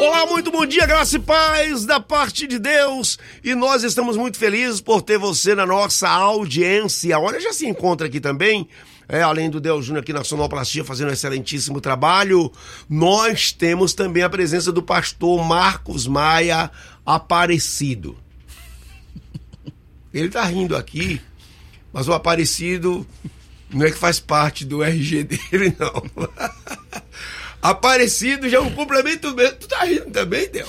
Olá, muito bom dia, graça e paz da parte de Deus. E nós estamos muito felizes por ter você na nossa audiência. Olha, já se encontra aqui também, além do Del Júnior aqui na sonoplastia fazendo um excelentíssimo trabalho, nós temos também a presença do pastor Marcos Maia Aparecido. Ele tá rindo aqui, mas o Aparecido não é que faz parte do RG dele, não. Aparecido já é um complemento mesmo. Tu tá rindo também, Del?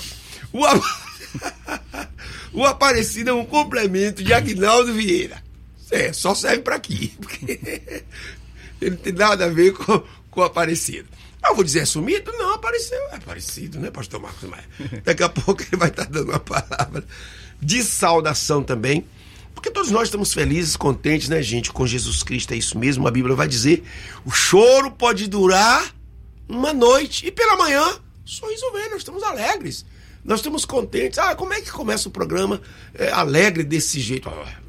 O Aparecido é um complemento de Aguinaldo Vieira. Só serve pra aqui. Porque ele não tem nada a ver com o Aparecido. Eu vou dizer é sumido? Não, apareceu. É Aparecido, né, pastor Marcos Maia? Daqui a pouco ele vai estar dando uma palavra de saudação também. Porque todos nós estamos felizes, contentes, né, gente? Com Jesus Cristo, é isso mesmo. A Bíblia vai dizer, o choro pode durar uma noite, e pela manhã, sorriso vem, nós estamos alegres, nós estamos contentes. Como é que começa o programa alegre desse jeito?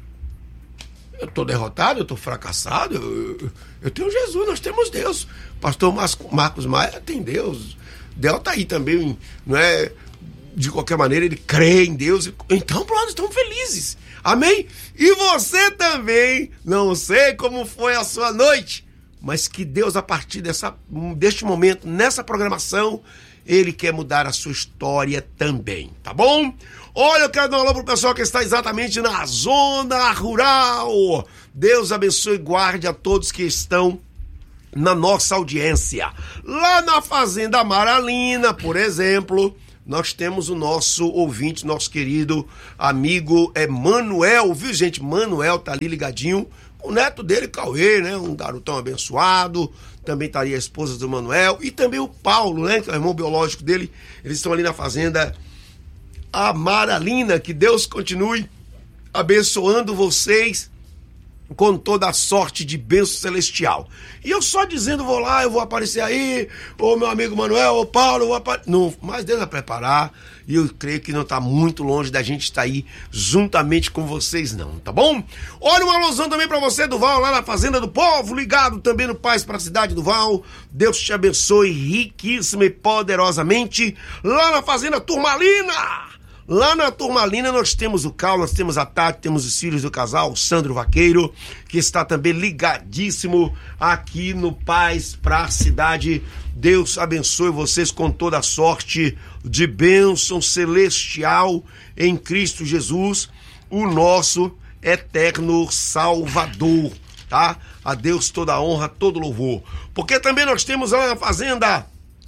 Eu estou derrotado, eu estou fracassado, eu tenho Jesus, nós temos Deus. Pastor Marcos Maia tem Deus, Del está aí também, não é? De qualquer maneira, ele crê em Deus, então pronto, estamos felizes, amém? E você também, não sei como foi a sua noite, mas que Deus, a partir deste momento, nessa programação, Ele quer mudar a sua história também, tá bom? Olha, eu quero dar um alô pro pessoal que está exatamente na zona rural. Deus abençoe e guarde a todos que estão na nossa audiência. Lá na Fazenda Amaralina, por exemplo, nós temos o nosso ouvinte, nosso querido amigo Manuel, viu, gente? Manuel tá ali ligadinho. O neto dele, Cauê, né? Um garotão abençoado. Também estaria a esposa do Manuel. E também o Paulo, né? Que é o irmão biológico dele. Eles estão ali na Fazenda Amaralina. Que Deus continue abençoando vocês com toda a sorte de bênção celestial. E eu só dizendo, vou lá, eu vou aparecer aí, ô meu amigo Manuel, ô Paulo, eu vou aparecer. Não, mas Deus vai preparar, e eu creio que não está muito longe da gente estar aí juntamente com vocês não, tá bom? Olha, uma alusão também para você, Duval, lá na Fazenda do Povo, ligado também no Paz para a Cidade, Duval. Deus te abençoe riquíssima e poderosamente, lá na Fazenda Turmalina. Lá na Turmalina nós temos o Cal, nós temos a Tati, temos os filhos do casal, o Sandro Vaqueiro, que está também ligadíssimo aqui no Paz para a Cidade. Deus abençoe vocês com toda a sorte de bênção celestial em Cristo Jesus, o nosso eterno Salvador, tá? A Deus toda a honra, todo louvor. Porque também nós temos lá na Fazenda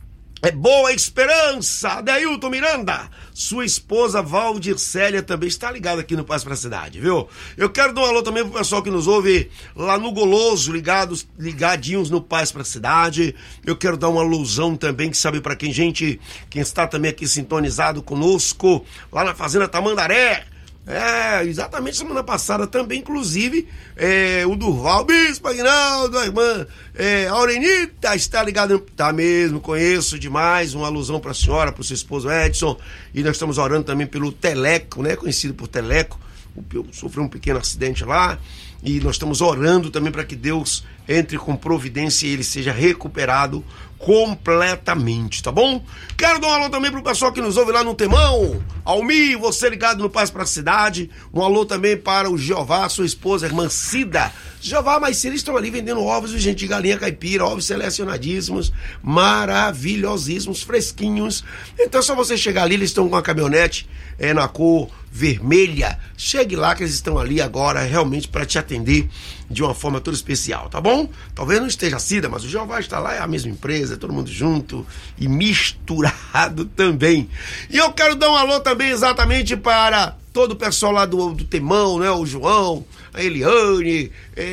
Boa Esperança, Adeilton Miranda, sua esposa Valdir Célia também está ligada aqui no Paz para a Cidade, viu? Eu quero dar um alô também pro pessoal que nos ouve lá no Goloso, ligadinhos no Paz para a Cidade. Eu quero dar uma alusão também, que sabe para quem está também aqui sintonizado conosco, lá na Fazenda Tamandaré. Exatamente, semana passada também, inclusive, o Durval, Bispo Aguinaldo, a irmã Aurenita está ligada, tá mesmo, conheço demais, uma alusão para a senhora, para o seu esposo Edson, e nós estamos orando também pelo Teleco, né, conhecido por Teleco, sofreu um pequeno acidente lá, e nós estamos orando também para que Deus entre com providência e ele seja recuperado completamente, tá bom? Quero dar um alô também pro pessoal que nos ouve lá no Temão, Almi, você ligado no Paz para a Cidade, um alô também para o Jeová, sua esposa, a irmã Cida. Jeová, mas eles estão ali vendendo ovos, gente, de galinha caipira, ovos selecionadíssimos, maravilhosíssimos, fresquinhos. Então é só você chegar ali, eles estão com a caminhonete na cor vermelha. Chegue lá que eles estão ali agora realmente para te atender de uma forma toda especial, tá bom? Talvez não esteja Cida, mas o Jeová está lá, é a mesma empresa, todo mundo junto e misturado também. E eu quero dar um alô também exatamente para todo o pessoal lá do Temão, né? O João, a Eliane,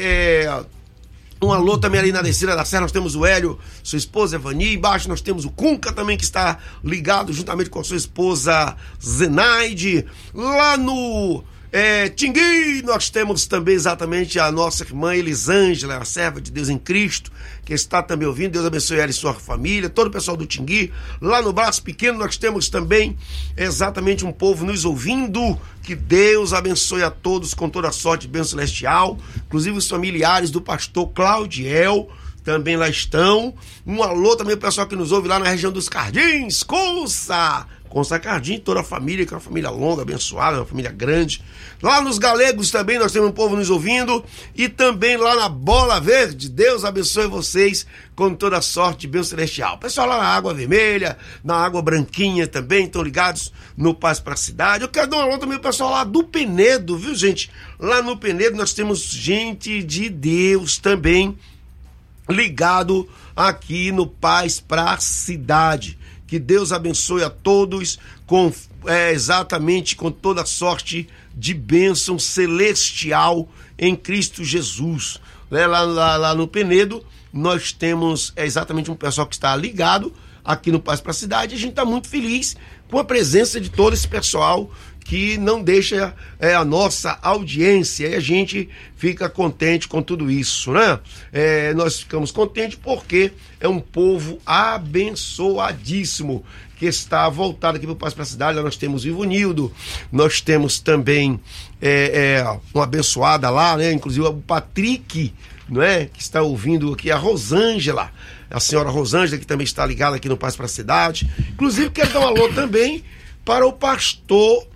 um alô também ali na descida da serra, nós temos o Hélio, sua esposa Evani, embaixo nós temos o Cunca também, que está ligado juntamente com a sua esposa Zenaide. Lá no Tingui, nós temos também exatamente a nossa irmã Elisângela, a serva de Deus em Cristo, que está também ouvindo. Deus abençoe ela e sua família, todo o pessoal do Tingui. Lá no Braço Pequeno nós temos também exatamente um povo nos ouvindo. Que Deus abençoe a todos com toda a sorte de bênção celestial, inclusive os familiares do pastor Claudiel também lá estão. Um alô também pro pessoal que nos ouve lá na região dos Cardins, Consa Cardim, toda a família, que é uma família longa, abençoada, uma família grande. Lá nos Galegos também nós temos um povo nos ouvindo, e também lá na Bola Verde. Deus abençoe vocês com toda sorte de bênção celestial. Pessoal lá na Água Vermelha, na Água Branquinha também, estão ligados no Paz para a Cidade. Eu quero dar um alô também pro pessoal lá do Penedo, viu, gente? Lá no Penedo nós temos gente de Deus também ligado aqui no Paz para a Cidade. Que Deus abençoe a todos com exatamente com toda sorte de bênção celestial em Cristo Jesus. Lá no Penedo nós temos exatamente um pessoal que está ligado aqui no Paz para a Cidade. A gente está muito feliz com a presença de todo esse pessoal que não deixa a nossa audiência, e a gente fica contente com tudo isso, né? Nós ficamos contentes porque é um povo abençoadíssimo que está voltado aqui para o Paz para a Cidade. Lá nós temos o Ivonildo, nós temos também uma abençoada lá, né? Inclusive o Patrick, não é? Que está ouvindo aqui, a Rosângela, a senhora Rosângela, que também está ligada aqui no Paz para a Cidade. Inclusive quero dar um alô também para o pastor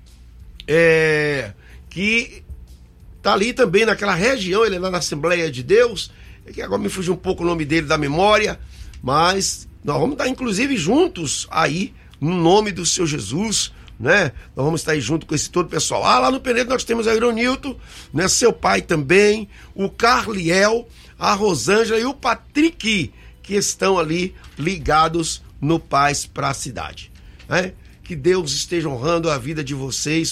que tá ali também naquela região, ele é lá na Assembleia de Deus, que agora me fugiu um pouco o nome dele da memória, mas nós vamos estar inclusive juntos aí, no nome do Senhor Jesus, né? Nós vamos estar aí junto com esse todo pessoal. Lá no Penedo nós temos a Ironilton, né? Seu pai também, o Carliel, a Rosângela e o Patrick, que estão ali ligados no Paz para a Cidade, né? Que Deus esteja honrando a vida de vocês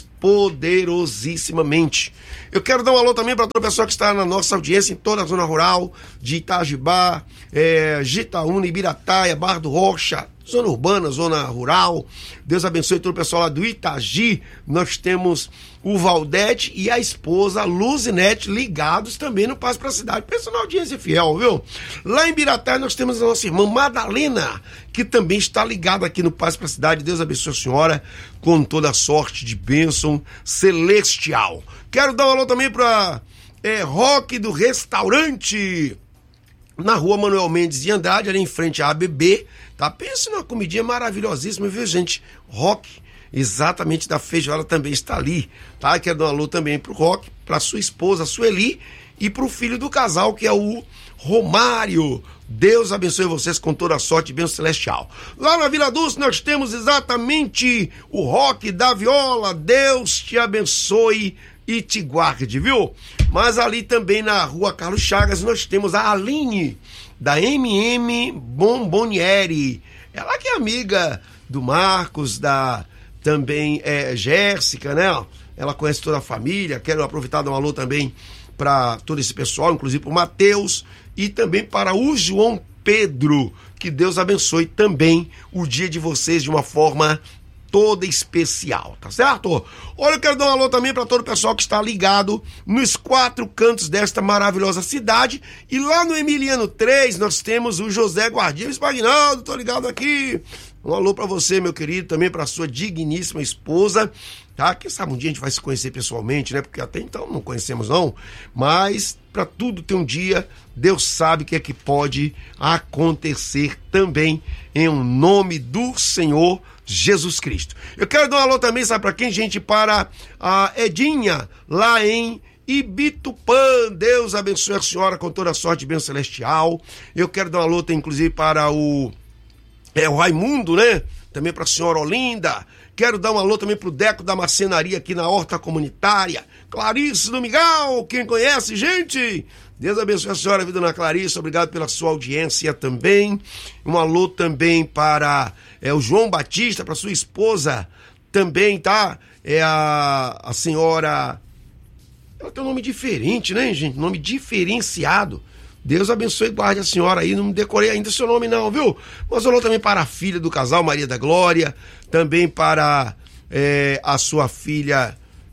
poderosissimamente. Eu quero dar um alô também para toda a pessoa que está na nossa audiência em toda a zona rural de Itajibá, Jitaúna, Ibirataia, Barra do Rocha, zona urbana, zona rural. Deus abençoe todo o pessoal lá do Itagi. Nós temos o Valdete e a esposa Luzinete ligados também no Paz para a Cidade. Pensa na audiência fiel, viu? Lá em Ibirataia nós temos a nossa irmã Madalena, que também está ligada aqui no Paz para a Cidade. Deus abençoe a senhora com toda a sorte de bênção celestial. Quero dar um alô também para Roque do Restaurante, na rua Manuel Mendes de Andrade, ali em frente à ABB, tá? Pensa numa comidinha maravilhosíssima, viu, gente? Roque, exatamente da feijoada, também está ali, tá? Quero dar um alô também pro Roque, pra sua esposa, a Sueli, e pro filho do casal, que é o Romário. Deus abençoe vocês com toda a sorte e bênção celestial. Lá na Vila Dulce nós temos exatamente o Roque da Viola. Deus te abençoe e te guarde, viu? Mas ali também na rua Carlos Chagas nós temos a Aline, da MM Bombonieri. Ela que é amiga do Marcos, da também Jéssica, né? Ela conhece toda a família. Quero aproveitar e dar um alô também para todo esse pessoal, inclusive para o Matheus e também para o João Pedro. Que Deus abençoe também o dia de vocês de uma forma toda especial, tá certo? Olha, eu quero dar um alô também para todo o pessoal que está ligado nos 4 cantos desta maravilhosa cidade. E lá no Emiliano 3 nós temos o José Guardinha. Espagnaldo, tô ligado aqui. Um alô para você, meu querido, também para sua digníssima esposa, tá? Quem sabe um dia a gente vai se conhecer pessoalmente, né? Porque até então não conhecemos não, mas para tudo tem um dia. Deus sabe o que é que pode acontecer também, em nome do Senhor Jesus Cristo. Eu quero dar um alô também, sabe para quem, gente? Para a Edinha, lá em Ibitupã. Deus abençoe a senhora com toda a sorte e bênção celestial. Eu quero dar um alô, inclusive, para o Raimundo, né? Também para a senhora Olinda. Quero dar um alô também pro Deco da Marcenaria aqui na Horta Comunitária. Clarice do Miguel, quem conhece, gente? Deus abençoe a senhora, vida na Clarice. Obrigado pela sua audiência também. Um alô também para o João Batista, para sua esposa também, tá? É a senhora... Ela tem um nome diferente, né, gente? Nome diferenciado. Deus abençoe e guarde a senhora aí. Não me decorei ainda seu nome não, viu? Mas alô também para a filha do casal, Maria da Glória. Também para a sua filha,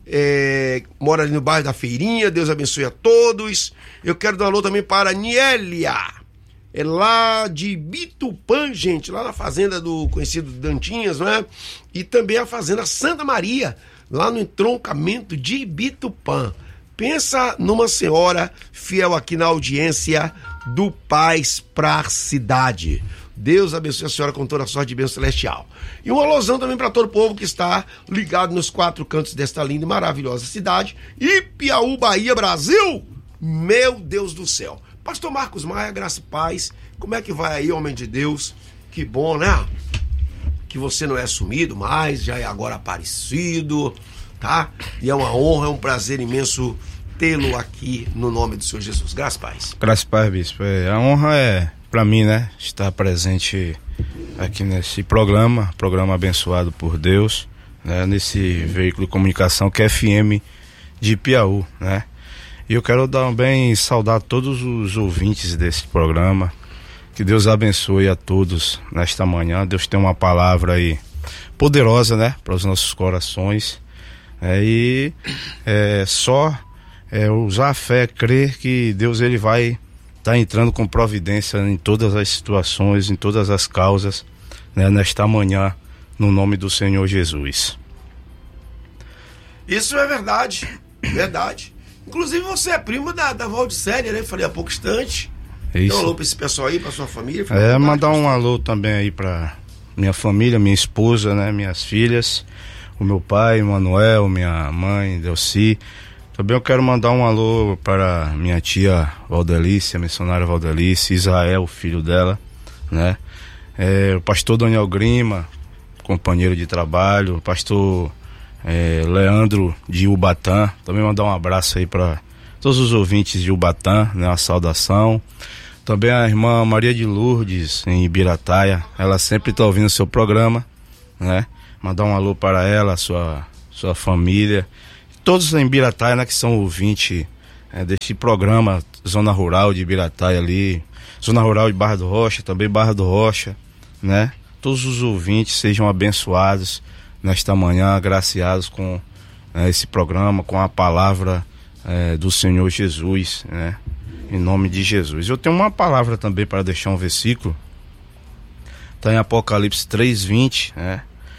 mora ali no bairro da Feirinha. Deus abençoe a todos. Eu quero dar um alô também para a Nielia. É lá de Bitupã, gente. Lá na fazenda do conhecido Dantinhas, não é? E também a fazenda Santa Maria, lá no entroncamento de Bitupã. Pensa numa senhora fiel aqui na audiência do Paz pra Cidade. Deus abençoe a senhora com toda a sorte de bênção celestial. E um alusão também para todo o povo que está ligado nos 4 cantos desta linda e maravilhosa cidade. Ipiaú, Bahia, Brasil! Meu Deus do céu. Pastor Marcos Maia, graça e paz. Como é que vai aí, homem de Deus? Que bom, né? Que você não é sumido mais, já é agora aparecido, tá? E é uma honra, é um prazer imenso tê-lo aqui no nome do Senhor Jesus. Graça e paz. Graça e paz, bispo. A honra é para mim, né? Estar presente aqui nesse programa abençoado por Deus, né? Nesse veículo de comunicação que é FM de Ipiaú, né? E eu quero também saudar todos os ouvintes desse programa. Que Deus abençoe a todos nesta manhã. Deus tem uma palavra aí poderosa, né? Para os nossos corações. Só usar a fé, crer que Deus ele vai estar entrando com providência em todas as situações, em todas as causas, né? Nesta manhã, no nome do Senhor Jesus. Isso é verdade, verdade. Inclusive você é primo da Valdicélia, né? Falei há pouco instante. Isso. Então, alô pra esse pessoal aí, pra sua família. Mandar um alô também aí pra minha família, minha esposa, né? Minhas filhas, o meu pai, Manuel, minha mãe, Delci. Também eu quero mandar um alô para minha tia Valdelice, a missionária Valdelice, Israel, o filho dela, né? O pastor Daniel Grima, companheiro de trabalho, o pastor Leandro de Ubatã. Também mandar um abraço aí para todos os ouvintes de Ubatã, né? Uma saudação. Também a irmã Maria de Lourdes, em Ibirataia, ela sempre está ouvindo o seu programa, né? Mandar um alô para ela, sua família, todos em Ibirataia, né, que são ouvintes deste programa, Zona Rural de Ibirataia ali, Zona Rural de Barra do Rocha, também Barra do Rocha, né? Todos os ouvintes sejam abençoados nesta manhã, agraciados com esse programa, com a palavra do Senhor Jesus, né? Em nome de Jesus. Eu tenho uma palavra também para deixar um versículo. Está em Apocalipse 3:20, né?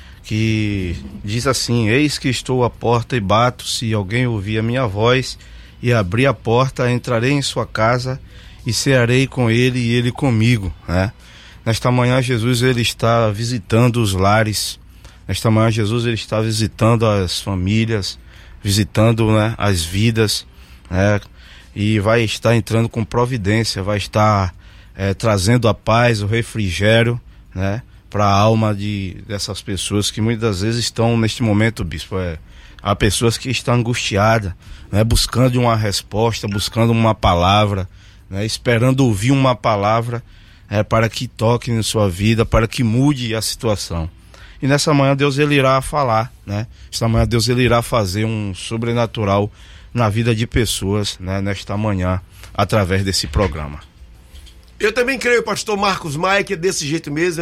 Que diz assim: eis que estou à porta e bato, se alguém ouvir a minha voz e abrir a porta, entrarei em sua casa e cearei com ele e ele comigo, né? Nesta manhã Jesus ele está visitando os lares. Nesta manhã Jesus ele está visitando as famílias, visitando, né, as vidas, né? E vai estar entrando com providência, vai estar trazendo a paz, o refrigério, né, para a alma dessas pessoas que muitas vezes estão neste momento, bispo. Há pessoas que estão angustiadas, né, buscando uma resposta, buscando uma palavra, né, esperando ouvir uma palavra para que toque na sua vida, para que mude a situação. E nessa manhã Deus ele irá falar, né? Esta manhã Deus ele irá fazer um sobrenatural na vida de pessoas, né, nesta manhã, através desse programa. Eu também creio, pastor Marcos Maia, que é desse jeito mesmo,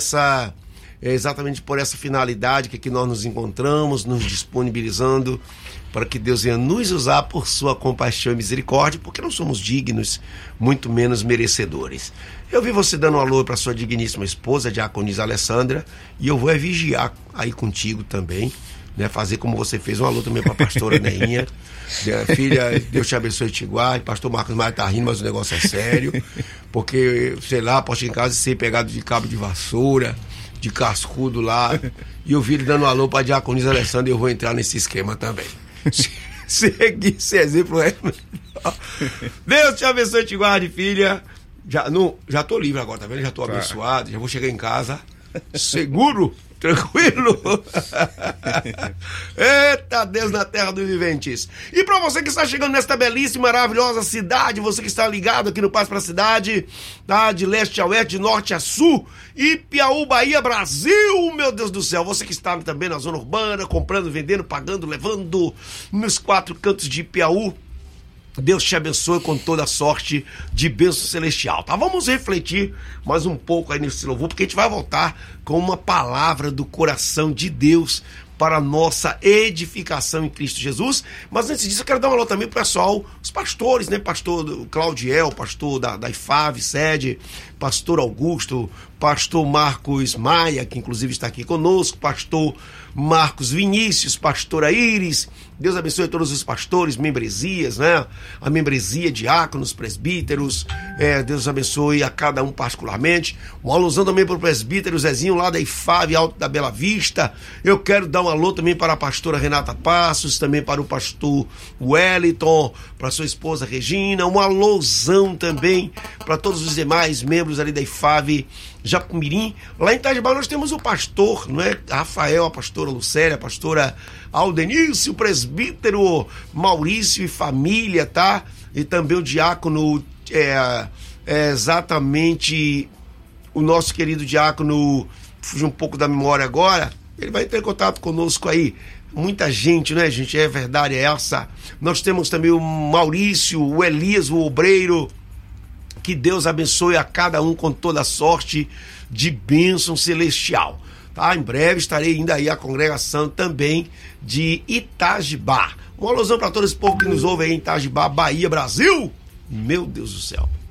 exatamente por essa finalidade que aqui nós nos encontramos, nos disponibilizando para que Deus venha nos usar por sua compaixão e misericórdia, porque não somos dignos, muito menos merecedores. Eu vi você dando um alô para sua digníssima esposa, a diaconisa Alessandra, e eu vou vigiar aí contigo também, né, fazer como você fez, um alô também para a pastora Neinha. Filha, Deus te abençoe e te guarde. Pastor Marcos Maia tá rindo, mas o negócio é sério, porque, sei lá, posso chegar em casa e ser pegado de cabo de vassoura, de cascudo lá, e eu vi ele dando um alô para a diaconisa Alessandra, e eu vou entrar nesse esquema também. Seguir esse exemplo é melhor. Deus te abençoe e te guarde, filha. Já tô livre agora, tá vendo? Já tô abençoado, já vou chegar em casa seguro, tranquilo. Eita Deus na terra dos viventes. E pra você que está chegando nesta belíssima, maravilhosa cidade, você que está ligado aqui no Paz pra Cidade, tá? De leste a oeste, de norte a sul, Ipiaú, Bahia, Brasil, meu Deus do céu. Você que está também na zona urbana, comprando, vendendo, pagando, levando nos 4 cantos de Ipiaú, Deus te abençoe com toda a sorte de bênção celestial, tá? Vamos refletir mais um pouco aí nesse louvor, porque a gente vai voltar com uma palavra do coração de Deus para a nossa edificação em Cristo Jesus. Mas antes disso eu quero dar um alô também pro pessoal, os pastores, né? Pastor Claudiel, pastor da IFAV, sede, pastor Augusto, pastor Marcos Maia, que inclusive está aqui conosco, pastor Marcos Vinícius, pastora Iris. Deus abençoe todos os pastores, membresias, né? A membresia, diáconos, presbíteros. Deus abençoe a cada um particularmente. Uma alusão também para o presbítero Zezinho lá da IFAV, Alto da Bela Vista. Eu quero dar um alô também para a pastora Renata Passos, também para o pastor Wellington, para sua esposa Regina. Um alôzão também para todos os demais membros ali da IFAV Jacumirim. Lá em Itajubá nós temos o pastor, não é? Rafael, a pastora Lucélia, a pastora Aldenício, o presbítero Maurício e família, tá? E também o diácono, exatamente o nosso querido diácono, fugiu um pouco da memória agora, ele vai entrar em contato conosco aí. Muita gente, né, gente? É verdade, é essa. Nós temos também o Maurício, o Elias, o obreiro. Que Deus abençoe a cada um com toda a sorte de bênção celestial. Tá? Em breve estarei indo aí à congregação também de Itajubá. Uma alusão para todo esse povo que nos ouve aí em Itajubá, Bahia, Brasil. Meu Deus do céu.